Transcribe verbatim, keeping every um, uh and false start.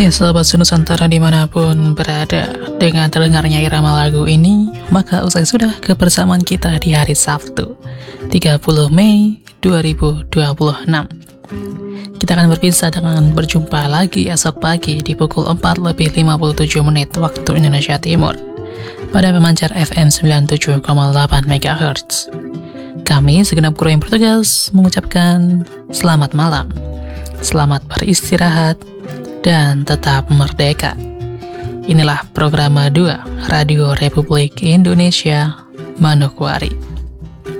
Ya, sahabat Nusantara dimanapun berada, dengan terdengarnya irama lagu ini, maka usai sudah kebersamaan kita di hari Sabtu, tiga puluh Mei dua ribu dua puluh enam. Kita akan berpisah dengan berjumpa lagi esok pagi di pukul empat lebih lima puluh tujuh menit waktu Indonesia Timur, pada pemancar F M sembilan puluh tujuh koma delapan megahertz. Kami segenap kru yang bertugas mengucapkan selamat malam, selamat beristirahat, dan tetap merdeka. Inilah program dua Radio Republik Indonesia Manokwari.